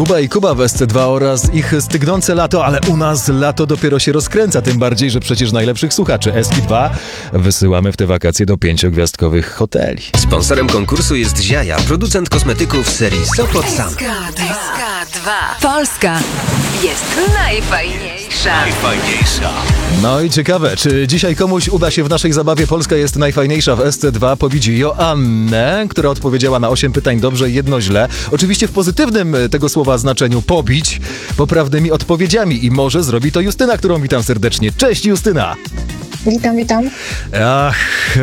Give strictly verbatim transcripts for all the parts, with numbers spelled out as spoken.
Kuba i Kuba w S C dwa oraz ich stygnące lato, ale u nas lato dopiero się rozkręca, tym bardziej, że przecież najlepszych słuchaczy S K dwa wysyłamy w te wakacje do pięciogwiazdkowych hoteli. Sponsorem konkursu jest Ziaja, producent kosmetyków serii Sopot Sam. S K dwa. Polska jest najfajniejsza. Najfajniejsza. No i ciekawe, czy dzisiaj komuś uda się w naszej zabawie Polska jest najfajniejsza w S C dwa pobić Joannę, która odpowiedziała na osiem pytań dobrze, jedno źle. Oczywiście w pozytywnym tego słowa znaczeniu pobić poprawnymi odpowiedziami i może zrobi to Justyna, którą witam serdecznie. Cześć Justyna! Witam, witam. Ach,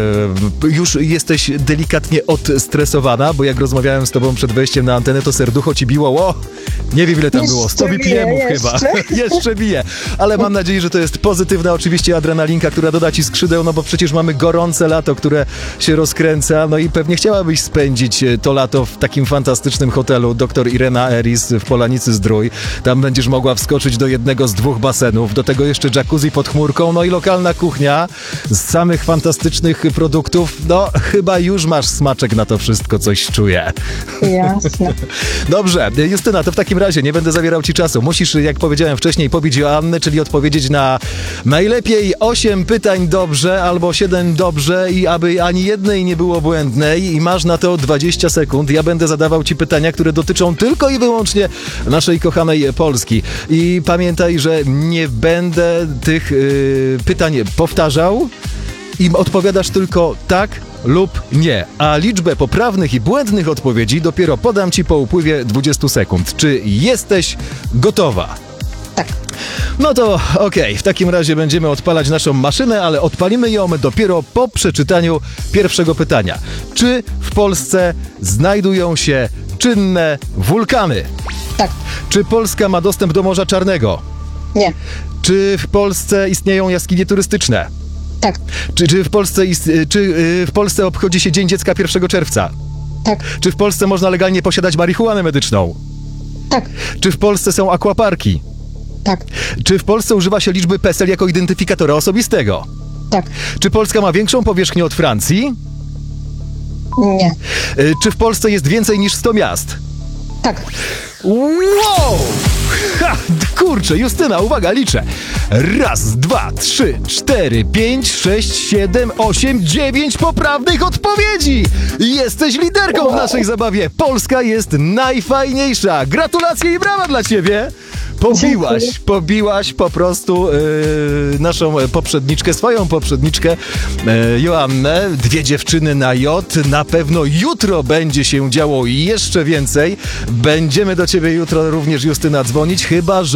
e, już jesteś delikatnie odstresowana, bo jak rozmawiałem z tobą przed wejściem na antenę, to serducho ci biło, o, nie wiem ile tam Jeszcze było, sto B P M-ów chyba. Jeszcze bije, ale mam nadzieję, że to jest pozytywna oczywiście adrenalinka, która doda ci skrzydeł, no bo przecież mamy gorące lato, które się rozkręca, no i pewnie chciałabyś spędzić to lato w takim fantastycznym hotelu doktor Irena Eris w Polanicy Zdrój. Tam będziesz mogła wskoczyć do jednego z dwóch basenów, do tego jeszcze jacuzzi pod chmurką, no i lokalna kuchnia z samych fantastycznych produktów. No, chyba już masz smaczek na to wszystko, coś czuję. Jasne. Dobrze, Justyna, to w takim razie nie będę zabierał ci czasu. Musisz, jak powiedziałem wcześniej, pobić Joannę, czyli odpowiedzieć na najlepiej osiem pytań dobrze albo siedem dobrze i aby ani jednej nie było błędnej i masz na to dwadzieścia sekund. Ja będę zadawał ci pytania, które dotyczą tylko i wyłącznie naszej kochanej Polski. I pamiętaj, że nie będę tych yy, pytań powtarzał i odpowiadasz tylko tak lub nie, a liczbę poprawnych i błędnych odpowiedzi dopiero podam ci po upływie dwudziestu sekund. Czy jesteś gotowa? Tak. No to okej, okay. W takim razie będziemy odpalać naszą maszynę, ale odpalimy ją dopiero po przeczytaniu pierwszego pytania. Czy w Polsce znajdują się czynne wulkany? Tak. Czy Polska ma dostęp do Morza Czarnego? Nie. Czy w Polsce istnieją jaskinie turystyczne? Tak. Czy, czy, w Polsce ist, czy yy, w Polsce obchodzi się Dzień Dziecka pierwszego czerwca? Tak. Czy w Polsce można legalnie posiadać marihuanę medyczną? Tak. Czy w Polsce są aquaparki? Tak. Czy w Polsce używa się liczby PESEL jako identyfikatora osobistego? Tak. Czy Polska ma większą powierzchnię od Francji? Nie. Yy, czy w Polsce jest więcej niż sto miast? Tak. Wow! Ha, kurczę, Justyna, uwaga, liczę. Raz, dwa, trzy, cztery, pięć, sześć, siedem, osiem, dziewięć poprawnych odpowiedzi! Jesteś liderką w naszej zabawie. Polska jest najfajniejsza. Gratulacje i brawa dla ciebie! Pobiłaś, Dziękuję. pobiłaś po prostu yy, naszą poprzedniczkę, swoją poprzedniczkę yy, Joannę. Dwie dziewczyny na J. Na pewno jutro będzie się działo jeszcze więcej. Będziemy do ciebie jutro również, Justyna, dzwonić, chyba że